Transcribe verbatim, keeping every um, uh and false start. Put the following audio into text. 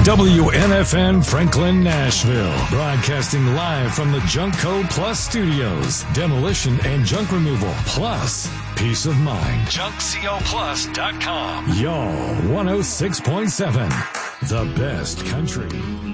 W N F N Franklin, Nashville. Broadcasting live from the Junkco Plus Studios. Demolition and junk removal. Plus, peace of mind. junk co plus dot com. Y'all, one oh six point seven. The best country.